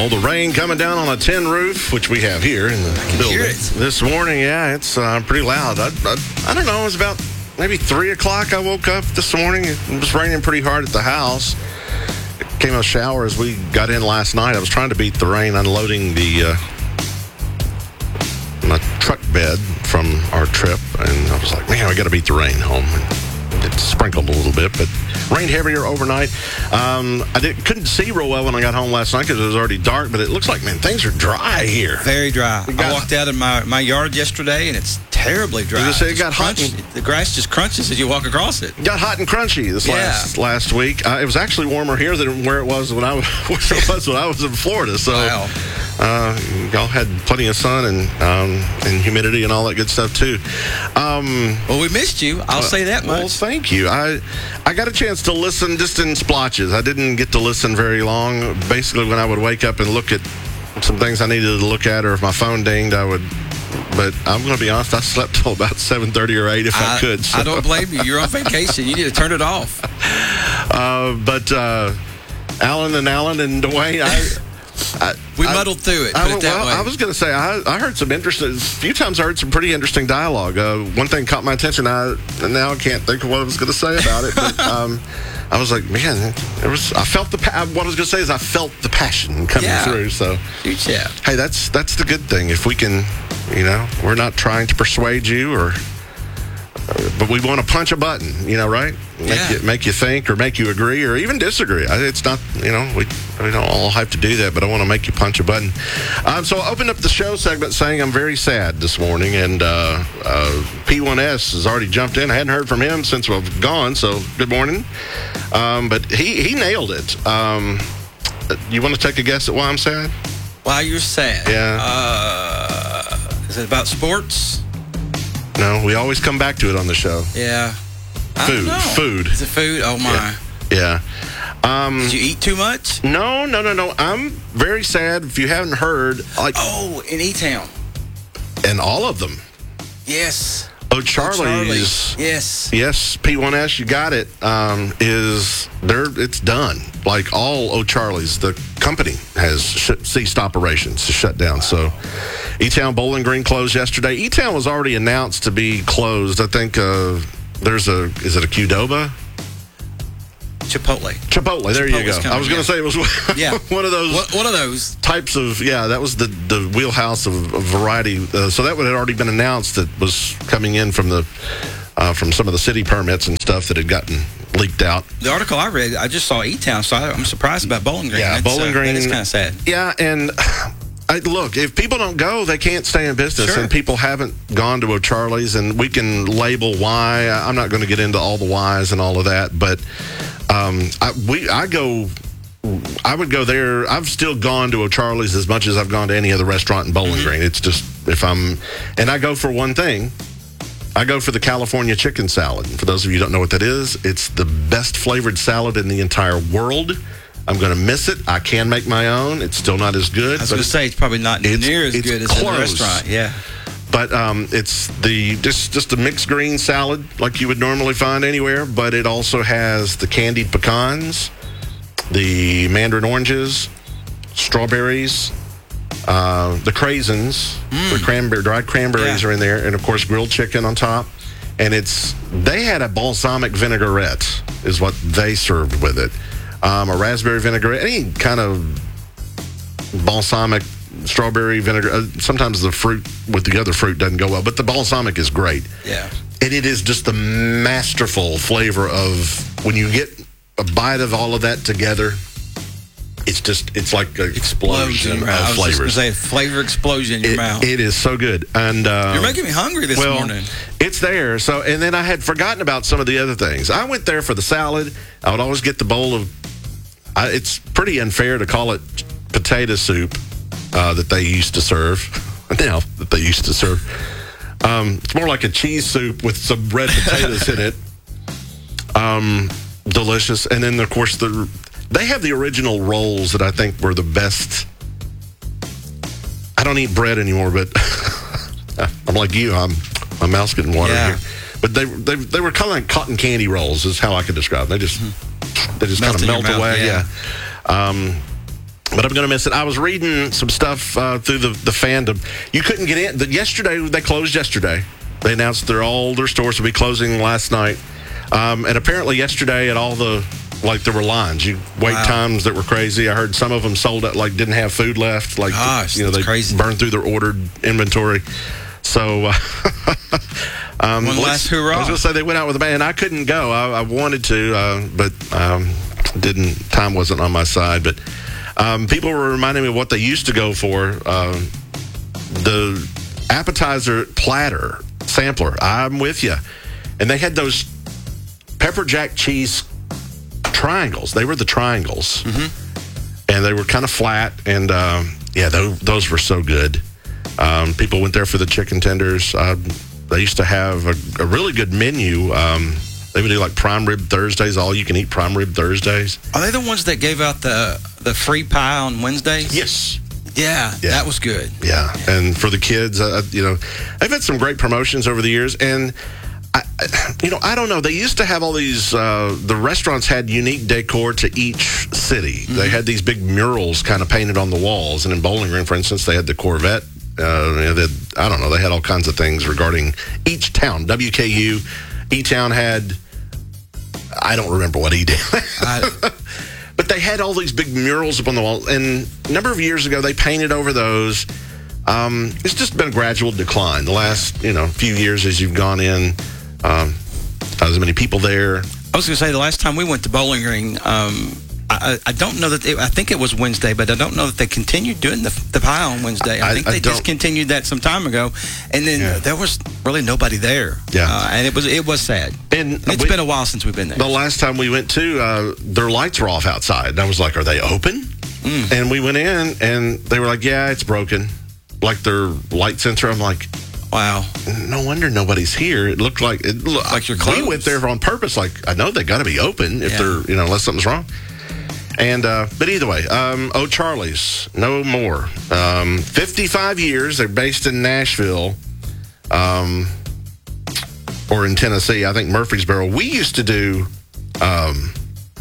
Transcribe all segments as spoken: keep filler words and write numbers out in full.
All the rain coming down on a tin roof, which we have here in the building. Hear it. This morning, yeah, it's uh, pretty loud. I, I, I don't know, it was about maybe three o'clock I woke up this morning. It was raining pretty hard at the house. It came out of the shower as we got in last night. I was trying to beat the rain, unloading the uh, my truck bed from our trip, and I was like, man, I got to beat the rain home. And it sprinkled a little bit, but rained heavier overnight. Um, I did, couldn't see real well when I got home last night because it was already dark, but it looks like, man, things are dry here. Very dry. Got, I walked out in my, my yard yesterday, and it's terribly dry. Say it got hot. And, the grass just crunches as you walk across it. Got hot and crunchy this yeah. last last week. Uh, it was actually warmer here than where it was when I was, where it was when I was in Florida. So, wow. uh, y'all had plenty of sun and um, and humidity and all that good stuff too. Um, well, we missed you. I'll uh, say that much. Well, thank you. I I got a chance to listen just in splotches. I didn't get to listen very long. Basically, when I would wake up and look at some things I needed to look at, or if my phone dinged, I would. But I'm going to be honest, I slept till about seven thirty or eight if I, I could. So. I don't blame you. You're on vacation. You need to turn it off. Uh, but uh, Alan and Alan and Dwayne, I, I we I, muddled through it. Put I, it that well, way. I was going to say, I, I heard some interesting, a few times I heard some pretty interesting dialogue. Uh, one thing caught my attention. I Now I can't think of what I was going to say about it. But um, I was like, man, there was. I felt the, what I was going to say is I felt the passion coming yeah. through. So, yeah. Hey, that's that's the good thing. If we can, you know, we're not trying to persuade you, or, but we want to punch a button, you know, right? Make yeah. you make you think, or make you agree, or even disagree. It's not, you know, we we don't all have to do that, but I want to make you punch a button. Um, so I opened up the show segment saying I'm very sad this morning, and uh, uh, P one S has already jumped in. I hadn't heard from him since we've gone, so good morning. Um, but he he nailed it. Um, you want to take a guess at why I'm sad? Why you're sad? Yeah. Uh, is it about sports? No, we always come back to it on the show. Yeah. I Food. don't know. Food. Is it food? Oh, my. Yeah. yeah. Um, Did you eat too much? No, no, no, no. I'm very sad. If you haven't heard, like, oh, in E-Town. And all of them. Yes. O'Charlie's. O'Charlie's. Yes. Yes, P one S, you got it. Um, is there? It's done. Like all O'Charlie's, the company has sh- ceased operations, to shut down. Wow. So, E-Town Bowling Green closed yesterday. E-Town was already announced to be closed. I think uh, there's a. Is it a Qdoba? Chipotle. Chipotle. There Chipotle's you go. coming, I was going to yeah. say it was yeah. one of those. What, one of those types of. Yeah, that was the, the wheelhouse of, of variety. Uh, so that one had already been announced. That was coming in from the uh, from some of the city permits and stuff that had gotten leaked out. The article I read, I just saw E-Town, so I, I'm surprised about Bowling Green. Yeah, That's, Bowling uh, Green. That is kind of sad. Yeah, and. I, look, if people don't go, they can't stay in business, sure. and people haven't gone to O'Charlie's, and we can label why. I'm not going to get into all the whys and all of that, but um, I, we, I go, I would go there. I've still gone to O'Charlie's as much as I've gone to any other restaurant in Bowling mm-hmm. Green. It's just, if I'm, and I go for one thing. I go for the California chicken salad. For those of you who don't know what that is, it's the best flavored salad in the entire world. I'm going to miss it. I can make my own. It's still not as good. I was going to say, it's probably not near as good as in the restaurant. Yeah. But um, it's the just, just a mixed green salad like you would normally find anywhere, but it also has the candied pecans, the mandarin oranges, strawberries, uh, the craisins, mm. the cranberry, dried cranberries yeah. are in there, and, of course, grilled chicken on top. And it's they had a balsamic vinaigrette is what they served with it. Um, a raspberry vinaigrette, any kind of balsamic strawberry vinegar. Uh, sometimes the fruit with the other fruit doesn't go well, but the balsamic is great. Yeah. And it is just the masterful flavor of when you get a bite of all of that together. It's just, it's like an explosion of I was flavors. just going to say, flavor explosion in your it, mouth. It is so good. And uh, you're making me hungry this well, morning. It's there. So, and then I had forgotten about some of the other things. I went there for the salad. I would always get the bowl of, I, it's pretty unfair to call it potato soup uh, that they used to serve. Now, that they used to serve. Um, it's more like a cheese soup with some red potatoes in it. Um, delicious. And then, of course, the they have the original rolls that I think were the best. I don't eat bread anymore, but I'm like you. I'm my mouth's getting watery yeah. here. But they they they were kind of like cotton candy rolls, is how I could describe them. They just they just kind of melt mouth, away. Yeah. yeah. Um, But I'm going to miss it. I was reading some stuff uh, through the, the fandom. You couldn't get in. The, yesterday, they closed yesterday. They announced their all their stores will be closing last night. Um, and apparently yesterday at all the, like there were lines. You wait Wow. times that were crazy. I heard some of them sold out, like didn't have food left. Like, Gosh, you know, that's they crazy. burned through their ordered inventory. So, uh, um, One let's- last hurrah. I was going to say they went out with a band. I couldn't go. I, I wanted to, uh, but um, didn't. Time wasn't on my side. But um, people were reminding me of what they used to go for. Um, the appetizer platter sampler. I'm with you. And they had those pepper jack cheese triangles. They were the triangles. Mm-hmm. And they were kind of flat. And, um, yeah, those, those were so good. Um, people went there for the chicken tenders. Uh, they used to have a, a really good menu. Um, they would do like prime rib Thursdays, all you can eat prime rib Thursdays. Are they the ones that gave out the the free pie on Wednesdays? Yes. Yeah, Yeah. that was good. Yeah. And for the kids, uh, you know, they've had some great promotions over the years. And, I, I- you know, I don't know. They used to have all these, uh, the restaurants had unique decor to each city. They had these big murals kind of painted on the walls. And in Bowling Green, for instance, they had the Corvette. Uh, you know, they had, I don't know. They had all kinds of things regarding each town. W K U, E-Town had, I don't remember what he did. I, But they had all these big murals up on the wall. And a number of years ago, they painted over those. Um, it's just been a gradual decline. The last, you know, few years as you've gone in, um, not as many people there. I was going to say the last time we went to Bowling Green, um, I, I don't know that they, I think it was Wednesday, but I don't know that they continued doing the, the pie on Wednesday. I, I- think I they don't- discontinued that some time ago, and then Yeah. there was really nobody there. Yeah. uh, and it was it was sad. And It's we- been a while since we've been there. The last time we went to, uh, their lights were off outside. And I was like, are they open? Mm. And we went in, and they were like, yeah, it's broken. Like their light sensor. I'm like, Wow. no wonder nobody's here. It looked like it looked Like your We clothes. went there on purpose. Like I know they got to be open if Yeah. they're, you know, unless something's wrong. And uh, but either way, um, O'Charlie's, no more. Um, fifty-five years. They're based in Nashville, um, or in Tennessee. I think Murfreesboro. We used to do um,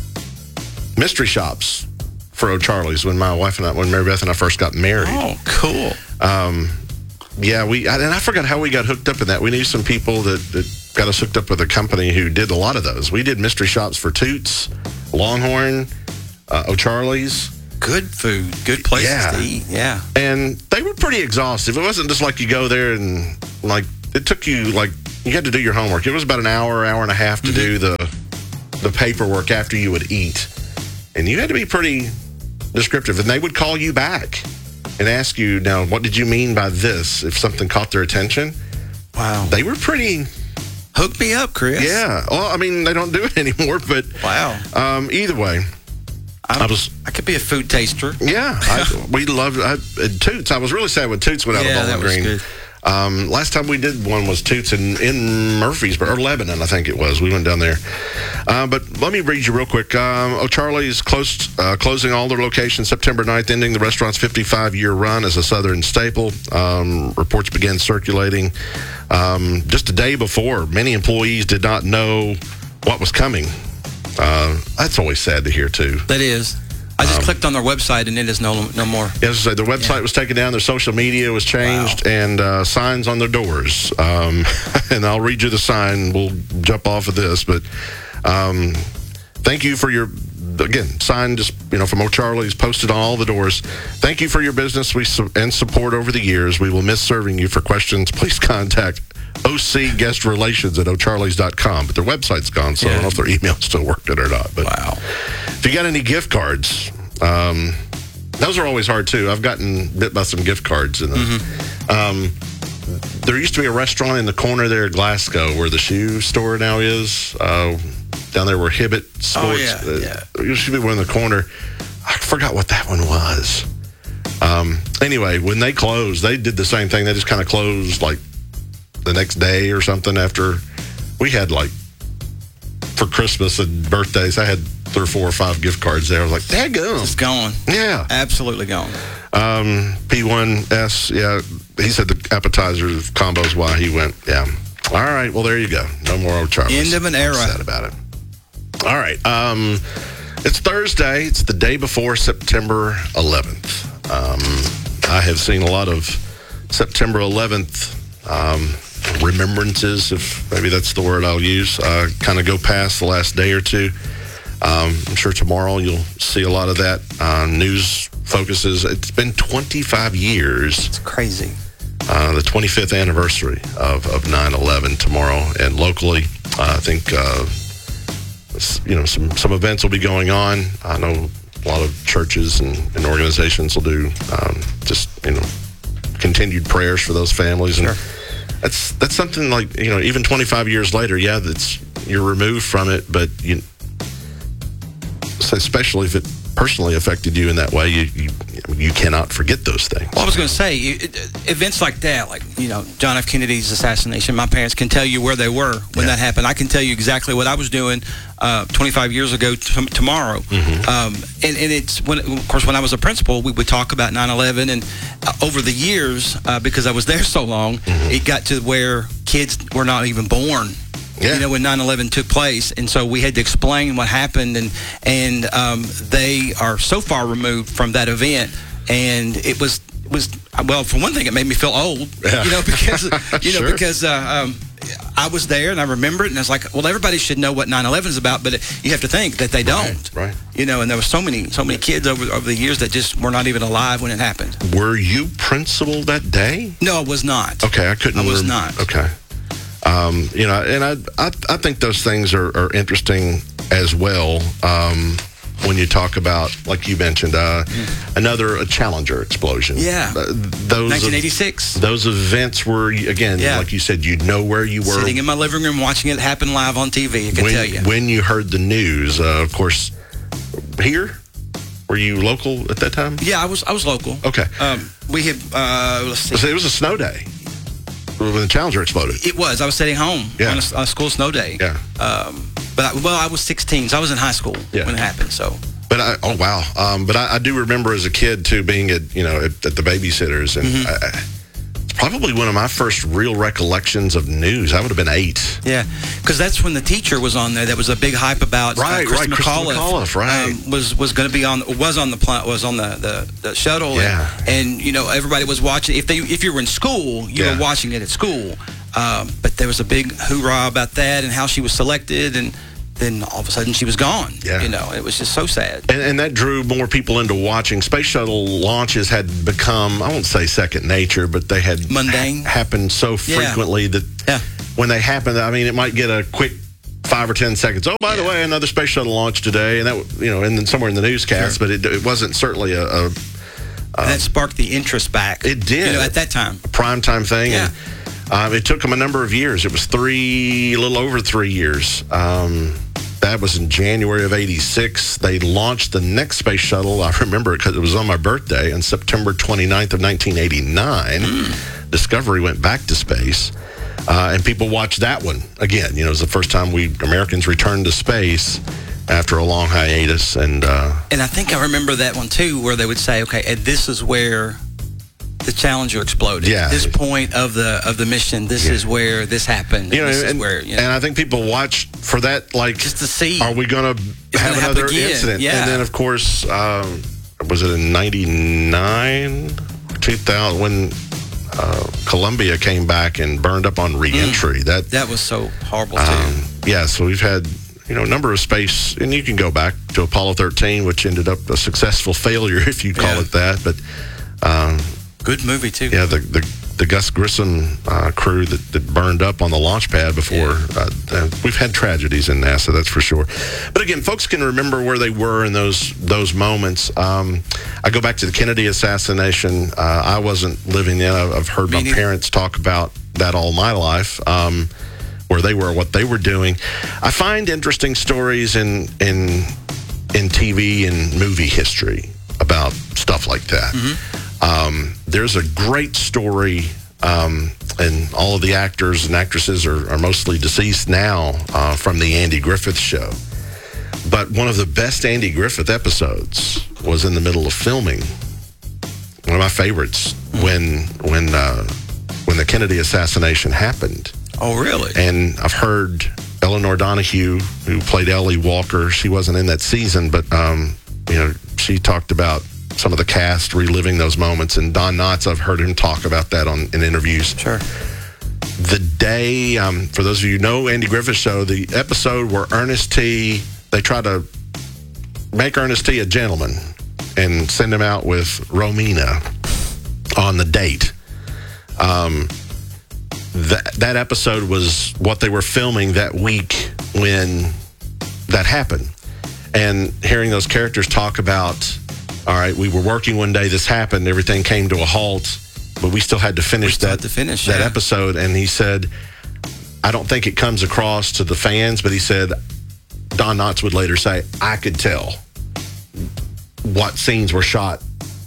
mystery shops for O'Charlie's when my wife and I, when Mary Beth and I first got married. Oh, cool. Um, yeah, we and I forgot how we got hooked up in that. We knew some people that, that got us hooked up with a company who did a lot of those. We did mystery shops for Toots, Longhorn, uh, O'Charlie's, Good food. Good places Yeah. to eat. Yeah. and they were pretty exhaustive. It wasn't just like you go there and like it took you like you had to do your homework. It was about an hour, hour and a half to do the the paperwork after you would eat, and you had to be pretty descriptive. And they would call you back and ask you, now, what did you mean by this? If something caught their attention, Wow. they were pretty. Hook me up, Chris. Yeah. Well, I mean, they don't do it anymore, but Wow. um, either way, I'm, I was. I could be a food taster. Yeah, I, we loved I, at Toots. I was really sad when Toots went out Yeah, of that Bowling was Green. good. Um, last time we did one was Toots in, in Murfreesboro, or Lebanon, I think it was. We went down there. Uh, but let me read you real quick. Um, O'Charlie's closed, uh, closing all their locations September ninth, ending the restaurant's fifty-five-year run as a Southern staple. Um, reports began circulating um, just a day before. Many employees did not know what was coming. Uh, that's always sad to hear, too. That is. I Um, just clicked on their website and it is no no more. Yes, their website Yeah. was taken down, their social media was changed, and uh, signs on their doors. Um, and I'll read you the sign. We'll jump off of this, but um, thank you for your again sign just you know from O'Charlie's posted on all the doors. Thank you for your business we su- and support over the years. We will miss serving you. For questions, please contact O C Guest Relations at O'Charlies dot com. But their website's gone, so I don't know if their email still worked it or not. But Wow. if you got any gift cards, um, those are always hard too. I've gotten bit by some gift cards. In them. Mm-hmm. Um, there used to be a restaurant in the corner there at Glasgow where the shoe store now is. Uh, down there where Hibbett Sports. Oh, yeah, uh, yeah. There used to be one in the corner. I forgot what that one was. Um, anyway, when they closed, they did the same thing. They just kind of closed like the next day or something after we had like for Christmas and birthdays. I had three or four or five gift cards there. I was like, daggum. It's gone. Yeah. Absolutely gone. Um, P one S, yeah. He said the appetizer combos why he went. Yeah. All right. Well, there you go. No more O'Charlie's. End of an era. I'm sad about it. All right. Um, It's Thursday. It's the day before September eleventh. Um, I have seen a lot of September eleventh um, remembrances, if maybe that's the word I'll use, uh, kind of go past the last day or two. Um, I'm sure tomorrow you'll see a lot of that. Uh, news focuses. It's been twenty-five years. It's crazy. Uh, the twenty-fifth anniversary of, of nine eleven tomorrow. And locally, uh, I think... Uh, You know, some, some events will be going on. I know a lot of churches and, and organizations will do um, just, you know, continued prayers for those families. And sure. that's that's something like, you know, even twenty-five years later, yeah, that's you're removed from it, but you, especially if it personally affected you in that way, you you, you cannot forget those things. Well, I was going to say, you, events like that, like, you know, John F. Kennedy's assassination, my parents can tell you where they were when yeah. that happened. I can tell you exactly what I was doing uh, twenty-five years ago t- tomorrow. Mm-hmm. Um, and, and it's, when, of course, when I was a principal, we would talk about nine eleven. And uh, over the years, uh, because I was there so long, mm-hmm. it got to where kids were not even born. Yeah. You know, when nine eleven took place, and so we had to explain what happened, and and um, they are so far removed from that event, and it was was well, for one thing, it made me feel old, yeah. you know, because you know sure. because uh, um, I was there and I remember it, and I was like, well, everybody should know what nine eleven is about, but you have to think that they don't, right? right. You know, and there were so many so many kids over over the years that just were not even alive when it happened. Were you principal that day? No, I was not. Okay, I couldn't. I was rem- not. Okay. Um, you know, and I, I, I think those things are, are interesting as well. Um, when you talk about, like you mentioned, uh, mm. another a Challenger explosion. Yeah. Uh, those nineteen eighty-six. Those events were, again, yeah. like you said, you'd know where you were. Sitting in my living room watching it happen live on T V, I can when, tell you. When you heard the news, uh, of course, here, were you local at that time? Yeah, I was. I was local. Okay. Um, we had. Uh, let's see. It was a snow day when the Challenger exploded. It was. I was sitting home yeah. on a, a school snow day. Yeah. Um, but I, well, I was sixteen, so I was in high school yeah. when it happened. So. But I, oh wow. Um, but I, I do remember as a kid too being at you know at, at the babysitters, and mm-hmm. I, it's probably one of my first real recollections of news. I would have been eight. Yeah, because that's when the teacher was on there. That was a big hype about. Right, uh, Kristen right. McAuliffe, Kristen McAuliffe, right. Um, was was going to be on was on the pl- was on the, the, the shuttle. Yeah. And, and you know everybody was watching. If they if you were in school, you yeah. were watching it at school. Um, but there was a big hoorah about that and how she was selected, and then all of a sudden she was gone. Yeah. You know, it was just so sad. And, and that drew more people into watching. Space shuttle launches had become, I won't say second nature, but they had mundane. Ha- happened so frequently yeah. that yeah. when they happened, I mean, it might get a quick five or ten seconds. Oh, by yeah. the way, another space shuttle launched today, and that you know, and then somewhere in the newscast, sure. but it, it wasn't certainly a. a, a that sparked the interest back. It did, you know, at that time, a prime time thing. Yeah. And, Um, it took them a number of years. It was three, a little over three years. Um, that was in January of eighty-six. They launched the next space shuttle. I remember it because it was on my birthday on September twenty-ninth of nineteen eighty-nine. Mm. Discovery went back to space, uh, and people watched that one again. You know, it was the first time we Americans returned to space after a long hiatus. And uh, and I think I remember that one too, where they would say, "Okay, and this is where." The Challenger exploded. Yeah. This point of the of the mission, this yeah. is where this happened. You know, this and, is where, you know, and I think people watch for that, like, just to see. Are we going to have another incident? Yeah. And then, of course, um, was it in ninety-nine, two thousand, when uh, Columbia came back and burned up on reentry? Mm. That that was so horrible, too. Um, yeah, so we've had, you know, a number of space, and you can go back to Apollo thirteen, which ended up a successful failure, if you call yeah. it that. But um, good movie, too. Yeah, the the, the Gus Grissom uh, crew that, that burned up on the launch pad before. Yeah. Uh, we've had tragedies in NASA, that's for sure. But again, folks can remember where they were in those those moments. Um, I go back to the Kennedy assassination. Uh, I wasn't living in. I've heard Me my neither. parents talk about that all my life. Um, where they were, what they were doing. I find interesting stories in in in T V and movie history about stuff like that. Mm-hmm. Um, there's a great story, um, and all of the actors and actresses are, are mostly deceased now uh, from the Andy Griffith Show. But one of the best Andy Griffith episodes was in the middle of filming. One of my favorites mm-hmm. when when uh, when the Kennedy assassination happened. Oh, really? And I've heard Eleanor Donahue, who played Ellie Walker, she wasn't in that season, but um, you know, she talked about some of the cast reliving those moments. And Don Knotts, I've heard him talk about that on in interviews. Sure. The day, um, for those of you who know Andy Griffith Show, the episode where Ernest T, they try to make Ernest T a gentleman and send him out with Romina on the date. Um, that that episode was what they were filming that week when that happened. And hearing those characters talk about, all right, we were working one day, this happened, everything came to a halt, but we still had to finish that, to finish, that yeah. episode. And he said, I don't think it comes across to the fans, but he said, Don Knotts would later say, I could tell what scenes were shot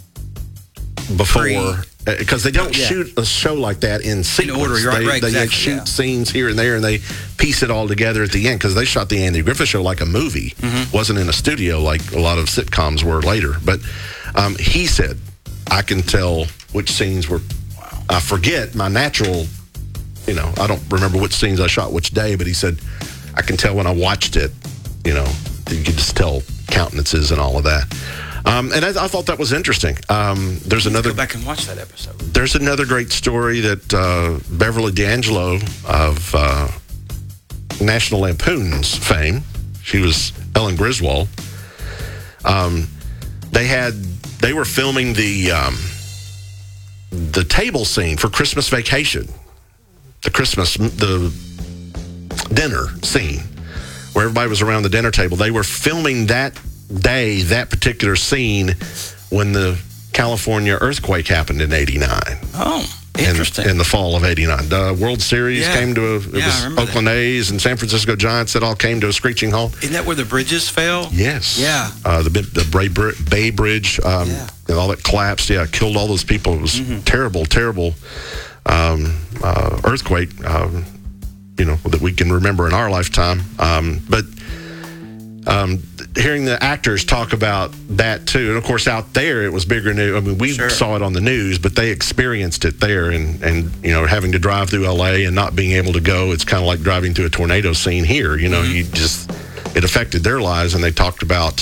before, because they don't yeah. shoot a show like that in sequence. In order, right, they, right, they exactly, shoot yeah. scenes here and there, and they piece it all together at the end, because they shot the Andy Griffith Show like a movie. Mm-hmm. Wasn't in a studio like a lot of sitcoms were later. But um, he said, I can tell which scenes were, wow. I forget my natural, you know, I don't remember which scenes I shot which day, but he said, I can tell when I watched it, you know, you could just tell countenances and all of that. Um, and I, I thought that was interesting. Um, there's another. Go back and watch that episode. There's another great story that uh, Beverly D'Angelo of uh, National Lampoon's fame, she was Ellen Griswold. Um, they had they were filming the um, the table scene for Christmas Vacation, the Christmas the dinner scene where everybody was around the dinner table. They were filming that day, that particular scene, when the California earthquake happened in eighty-nine. Oh, interesting. In, in the fall of eighty-nine. The World Series yeah. came to a, it yeah, was Oakland that. A's and San Francisco Giants that all came to a screeching halt. Isn't that where the bridges fell? Yes. Yeah. Uh, the the Bay, Bay Bridge, um, yeah. and all that collapsed. Yeah, killed all those people. It was mm-hmm. terrible, terrible um, uh, earthquake, um, you know, that we can remember in our lifetime. Um, but um, hearing the actors talk about that too, and of course out there it was bigger news. I mean, we sure. saw it on the news, but they experienced it there, and and you know, having to drive through L A and not being able to go, it's kind of like driving through a tornado scene here. You know, mm-hmm. you just it affected their lives, and they talked about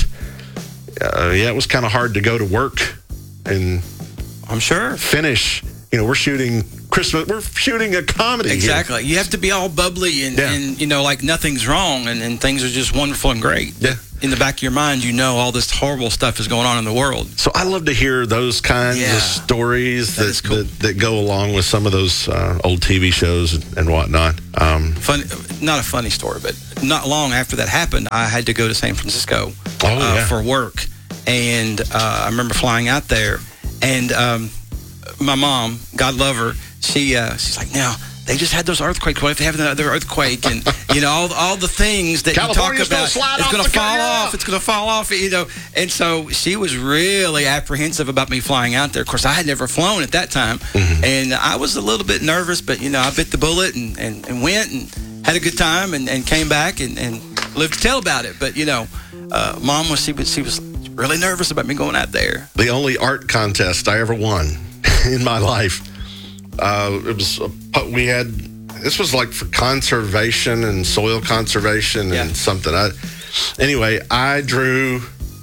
uh, yeah, it was kind of hard to go to work and I'm sure finish. You know, we're shooting Christmas. We're shooting a comedy. Exactly. Here. You have to be all bubbly and, yeah. and you know, like nothing's wrong and, and things are just wonderful and great. Yeah. In the back of your mind, you know all this horrible stuff is going on in the world. So I love to hear those kinds yeah. of stories that that, cool. that that go along with some of those uh, old T V shows and, and whatnot. Um, Funny, not a funny story, but not long after that happened, I had to go to San Francisco oh, uh, yeah. for work, and uh, I remember flying out there, and um, my mom, God love her, she uh, she's like, now they just had those earthquakes. What if they have another earthquake? And you know, all all the things that California's you talk about, gonna it's going to fall yeah. off. It's going to fall off. You know, and so she was really apprehensive about me flying out there. Of course, I had never flown at that time, mm-hmm. and I was a little bit nervous. But you know, I bit the bullet and, and, and went and had a good time and, and came back and, and lived to tell about it. But you know, uh, Mom was she was she was really nervous about me going out there. The only art contest I ever won in my life. Uh, it was a, we had this was like for conservation and soil conservation and yeah. something. I, anyway, I drew.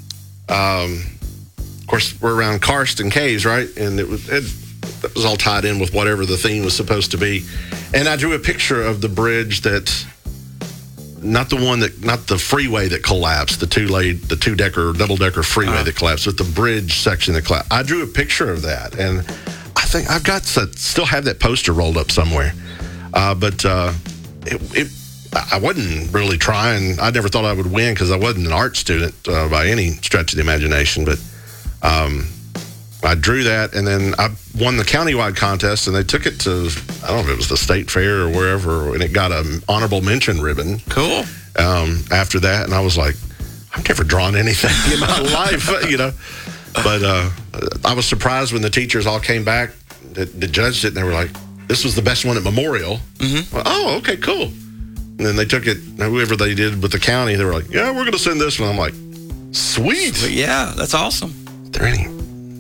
Um, of course, we're around Karsten Caves, right? And it was it, it was all tied in with whatever the theme was supposed to be. And I drew a picture of the bridge that, not the one that, not the freeway that collapsed, the two lane, the two decker, double decker freeway uh-huh. that collapsed, but the bridge section that collapsed. I drew a picture of that, and I think I've got to still have that poster rolled up somewhere. Uh, but uh, it, it, I wasn't really trying. I never thought I would win because I wasn't an art student uh, by any stretch of the imagination. But um, I drew that, and then I won the countywide contest, and they took it to, I don't know if it was the state fair or wherever, and it got an honorable mention ribbon. Cool. Um, after that, and I was like, I've never drawn anything in my life, you know. But uh, I was surprised when the teachers all came back that, that judged it, and they were like, this was the best one at Memorial. Mm-hmm. Well, oh, okay, cool. And then they took it, whoever they did with the county, they were like, yeah, we're going to send this one. I'm like, sweet. But yeah, that's awesome. Is there any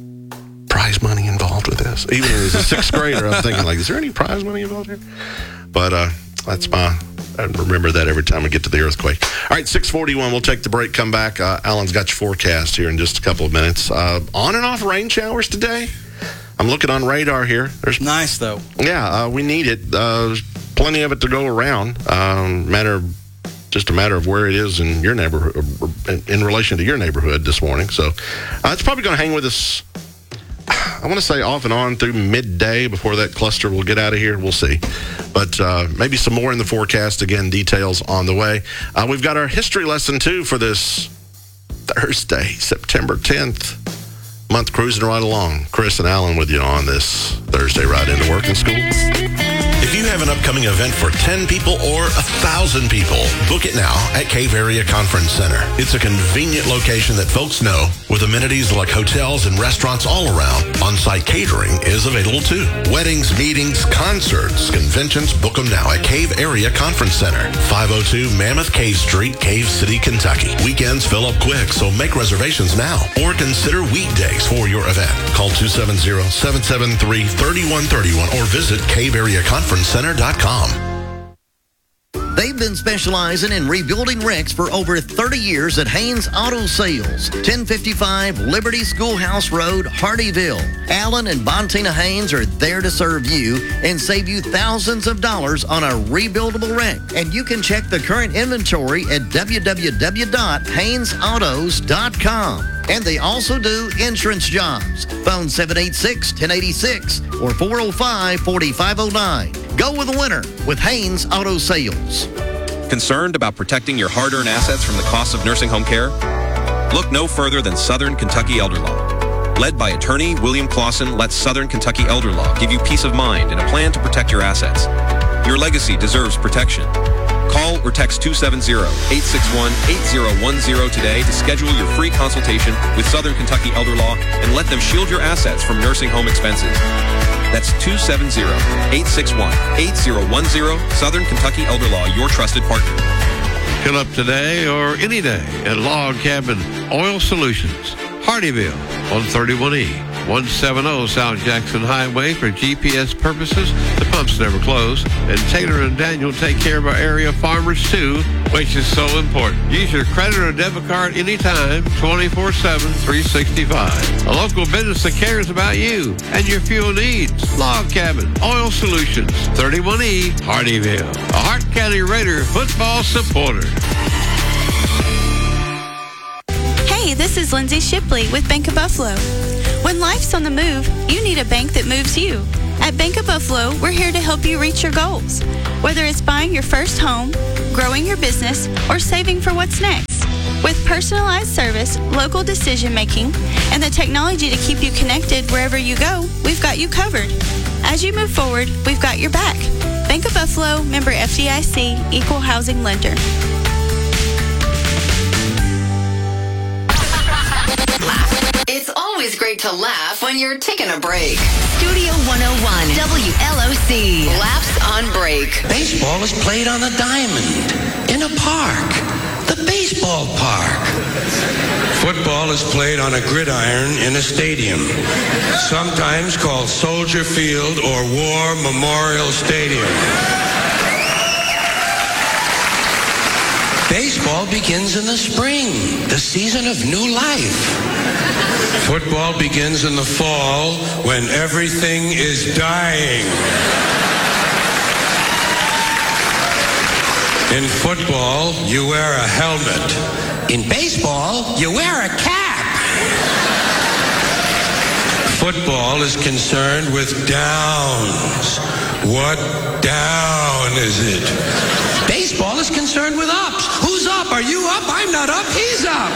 prize money involved with this? Even as a sixth grader, I'm thinking, like, is there any prize money involved here? But uh, that's my I remember that every time we get to the earthquake. All right, six forty-one. We'll take the break, come back. Uh, Alan's got your forecast here in just a couple of minutes. Uh, on and off rain showers today. I'm looking on radar here. There's nice, though. Yeah, uh, we need it. Uh, there's plenty of it to go around. Um, matter of, just a matter of where it is in your neighborhood, in, in relation to your neighborhood this morning. So uh, it's probably going to hang with us, I want to say off and on through midday before that cluster will get out of here. We'll see. But uh, maybe some more in the forecast. Again, details on the way. Uh, we've got our history lesson, too, for this Thursday, September tenth. Month cruising right along. Chris and Alan with you on this Thursday ride into work and school. If you have an upcoming event for ten people or one thousand people, book it now at Cave Area Conference Center. It's a convenient location that folks know with amenities like hotels and restaurants all around. On-site catering is available too. Weddings, meetings, concerts, conventions, book them now at Cave Area Conference Center, five oh two Mammoth Cave Street, Cave City, Kentucky. Weekends fill up quick, so make reservations now or consider weekdays for your event. Call two seven zero, seven seven three, three one three one or visit cave area conference center dot com. They've been specializing in rebuilding wrecks for over thirty years at Haynes Auto Sales, ten fifty-five Liberty Schoolhouse Road, Hardyville. Alan and Bontina Haynes are there to serve you and save you thousands of dollars on a rebuildable wreck. And you can check the current inventory at w w w dot haynes autos dot com. And they also do insurance jobs. Phone seven eight six, one zero eight six or four oh five, four five oh nine. Go with the winner with Haynes Auto Sales. Concerned about protecting your hard-earned assets from the costs of nursing home care? Look no further than Southern Kentucky Elder Law. Led by attorney William Clausen, let Southern Kentucky Elder Law give you peace of mind and a plan to protect your assets. Your legacy deserves protection. Call or text two seven zero, eight six one, eight zero one zero today to schedule your free consultation with Southern Kentucky Elder Law and let them shield your assets from nursing home expenses. That's two seven zero, eight six one, eight zero one zero. Southern Kentucky Elder Law, your trusted partner. Fill up today or any day at Log Cabin Oil Solutions, Hardyville, one thirty-one E, one seventy South Jackson Highway. For G P S purposes, the pumps never close. And Taylor and Daniel take care of our area farmers too, which is so important. Use your credit or debit card anytime, twenty-four seven, three sixty-five. A local business that cares about you and your fuel needs. Log Cabin Oil Solutions, thirty-one E, Hardyville. A Hart County Raider football supporter. Hey, this is Lindsay Shipley with Bank of Buffalo. When life's on the move, you need a bank that moves you. At Bank of Buffalo, we're here to help you reach your goals. Whether it's buying your first home, growing your business, or saving for what's next. With personalized service, local decision making, and the technology to keep you connected wherever you go, we've got you covered. As you move forward, we've got your back. Bank of Buffalo, member F D I C, equal housing lender. It's always great to laugh when you're taking a break. Studio one oh one, W L O C. Laughs on break. Baseball is played on a diamond, in a park, the baseball park. Football is played on a gridiron in a stadium, sometimes called Soldier Field or War Memorial Stadium. Baseball begins in the spring, the season of new life. Football begins in the fall when everything is dying. In football, you wear a helmet. In baseball, you wear a cap. Football is concerned with downs. What down is it? Baseball is concerned with ups. Who's up? Are you up? I'm not up. He's up.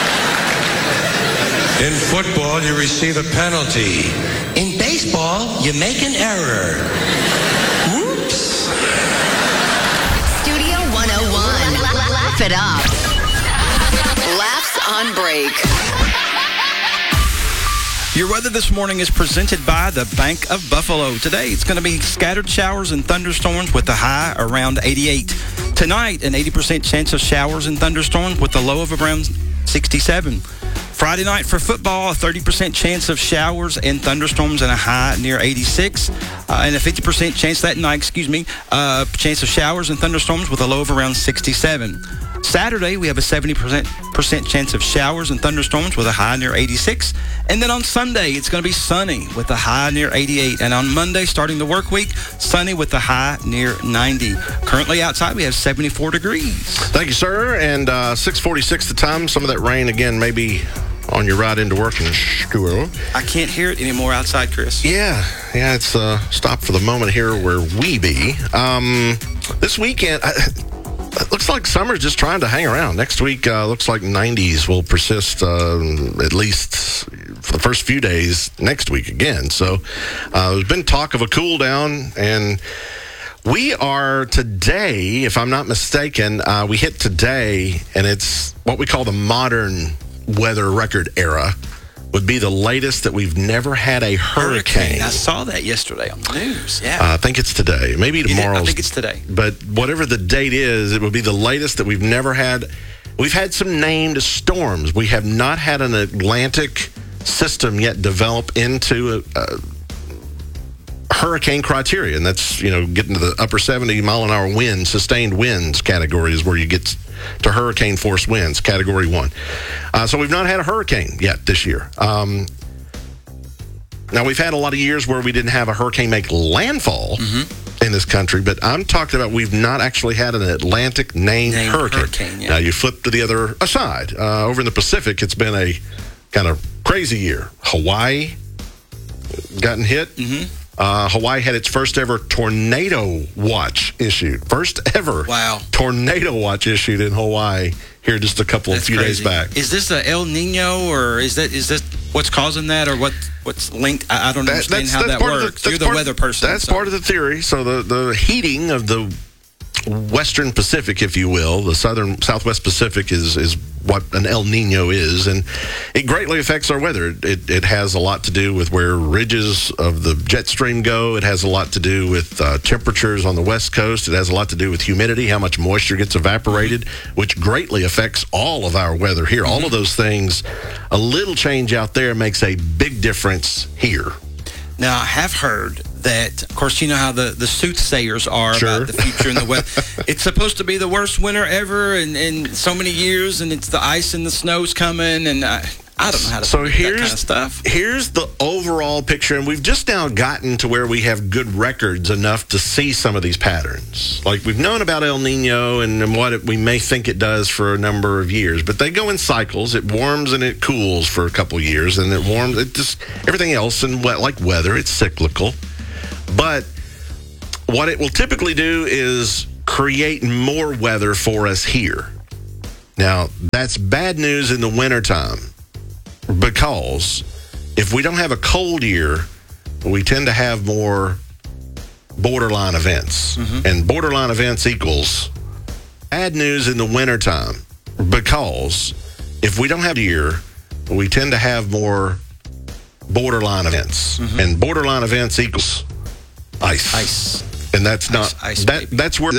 In football, you receive a penalty. In baseball, you make an error. Whoops. Studio one oh one. Laugh it up. Laughs on break. Your weather this morning is presented by the Bank of Buffalo. Today, it's going to be scattered showers and thunderstorms with a high around eighty-eight. Tonight, an eighty percent chance of showers and thunderstorms with a low of around sixty-seven. Friday night for football, a thirty percent chance of showers and thunderstorms and a high near eighty-six. Uh, and a fifty percent chance that night, excuse me, uh, chance of showers and thunderstorms with a low of around sixty-seven. Saturday, we have a seventy percent chance of showers and thunderstorms with a high near eighty-six. And then on Sunday, it's going to be sunny with a high near eighty-eight. And on Monday, starting the work week, sunny with a high near ninety. Currently outside, we have seventy-four degrees. Thank you, sir. And uh, six forty-six the time. Some of that rain, again, maybe on your ride into work in school. I can't hear it anymore outside, Chris. Yeah. Yeah, it's uh, stopped for the moment here where we be. Um, this weekend... I, It looks like summer's just trying to hang around. Next week, uh, looks like nineties will persist uh, at least for the first few days next week again. So uh, there's been talk of a cool down, and we are today, if I'm not mistaken, uh, we hit today, and it's what we call the modern weather record era. Would be the latest that we've never had a hurricane. hurricane. I saw that yesterday on the news. Yeah, uh, I think it's today. Maybe tomorrow. I think it's today. But whatever the date is, it would be the latest that we've never had. We've had some named storms. We have not had an Atlantic system yet develop into a, a hurricane criteria, and that's, you know, getting to the upper seventy mile an hour wind, sustained winds category is where you get to hurricane force winds, category one. Uh, so we've not had a hurricane yet this year. Um, now, we've had a lot of years where we didn't have a hurricane make landfall mm-hmm. in this country, but I'm talking about we've not actually had an Atlantic named, named hurricane. hurricane yeah. Now, you flip to the other side. Uh, over in the Pacific, it's been a kind of crazy year. Hawaii gotten hit. Mm-hmm. Uh, Hawaii had its first ever tornado watch issued. First ever wow. tornado watch issued in Hawaii here just a couple of few crazy. days back. Is this a El Nino, or is that is this what's causing that, or what what's linked? I, I don't that, understand how that works. The, You're the weather person. That's so. part of the theory. So the, the heating of the Western Pacific, if you will, the southern Southwest Pacific is is what an El Nino is, and it greatly affects our weather. It it has a lot to do with where ridges of the jet stream go. It has a lot to do with uh, temperatures on the West Coast. It has a lot to do with humidity, how much moisture gets evaporated, which greatly affects all of our weather here. Mm-hmm. All of those things, a little change out there makes a big difference here. Now, I have heard that, of course, you know how the, the soothsayers are sure. about the future and the weather. It's supposed to be the worst winter ever in, in so many years, and it's the ice and the snow's coming, and I, I don't know how to so here's, that kind of stuff. Here's the overall picture, and we've just now gotten to where we have good records enough to see some of these patterns. Like, we've known about El Nino and what it, we may think it does for a number of years, but they go in cycles. It warms and it cools for a couple of years, and it warms. It just everything else, and like weather, it's cyclical. But what it will typically do is create more weather for us here. Now, that's bad news in the wintertime, because if we don't have a cold year, we tend to have more borderline events. Mm-hmm. And borderline events equals bad news in the wintertime, because if we don't have a year, we tend to have more borderline events. Mm-hmm. And borderline events equals ice. Ice. And that's not ice, ice, that. That's where.